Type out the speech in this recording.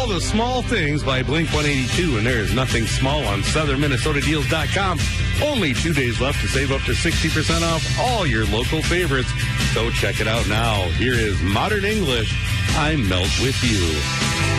All the Small Things by Blink-182, and there is nothing small on SouthernMinnesotaDeals.com. Only 2 days left to save up to 60% off all your local favorites. So check it out now. Here is Modern English, I Melt With You.